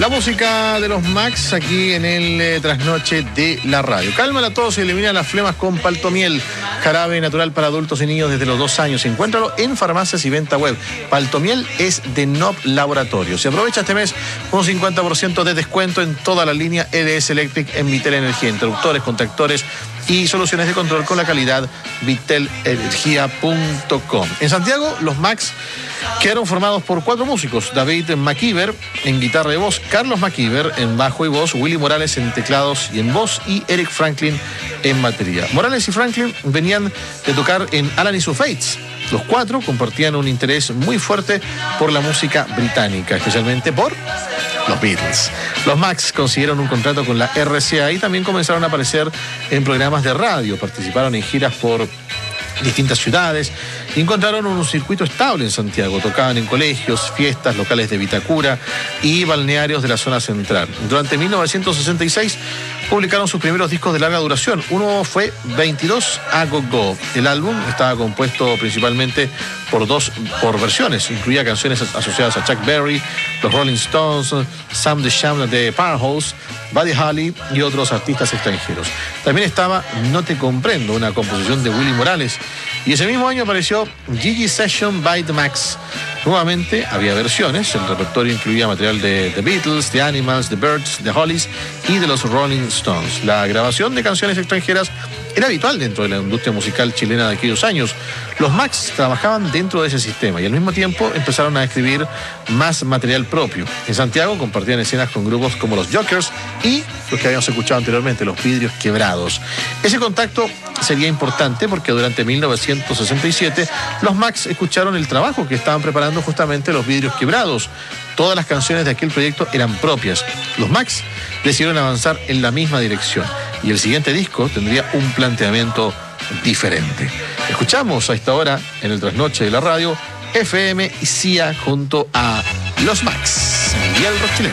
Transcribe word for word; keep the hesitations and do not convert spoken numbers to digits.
La música de los Max aquí en el eh, trasnoche de la radio. Cálmala a todos y elimina las flemas con Paltomiel. Jarabe natural para adultos y niños desde los dos años. Encuéntralo en farmacias y venta web. Paltomiel es de N O P Laboratorios. Se aprovecha este mes un cincuenta por ciento de descuento en toda la línea E D S Electric en Vitel Energía. Interruptores, contactores y soluciones de control con la calidad vitel energía punto com. En Santiago, los Max quedaron formados por cuatro músicos: David McKeever en guitarra y voz, Carlos McKeever en bajo y voz, Willy Morales en teclados y en voz y Eric Franklin en batería. Morales y Franklin venían de tocar en Alan y sus Fates. Los cuatro compartían un interés muy fuerte por la música británica, especialmente por los Beatles. Los Max consiguieron un contrato con la R C A y también comenzaron a aparecer en programas de radio. Participaron en giras por distintas ciudades y encontraron un circuito estable en Santiago. Tocaban en colegios, fiestas, locales de Vitacura y balnearios de la zona central. Durante mil novecientos sesenta y seis publicaron sus primeros discos de larga duración. Uno fue veintidós A Go Go. El álbum estaba compuesto principalmente por dos por versiones. Incluía canciones asociadas a Chuck Berry, los Rolling Stones, Sam the Sham de Powerhouse, Buddy Holly y otros artistas extranjeros. También estaba No Te Comprendo, una composición de Willy Morales. Y ese mismo año apareció Gigi Session by The Max. Nuevamente había versiones. El repertorio incluía material de The Beatles, The Animals, The Byrds, The Hollies y de los Rolling Stones. La grabación de canciones extranjeras era habitual dentro de la industria musical chilena de aquellos años. Los Max trabajaban dentro de ese sistema y al mismo tiempo empezaron a escribir más material propio. En Santiago compartían escenas con grupos como los Jokers y los que habíamos escuchado anteriormente, los Vidrios Quebrados. Ese contacto sería importante porque durante mil novecientos sesenta y siete los Max escucharon el trabajo que estaban preparando justamente los Vidrios Quebrados. Todas las canciones de aquel proyecto eran propias. Los Max decidieron avanzar en la misma dirección y el siguiente disco tendría un planteamiento diferente. Escuchamos a esta hora en el trasnoche de la radio F M y C I A junto a los Max y el rock chileno.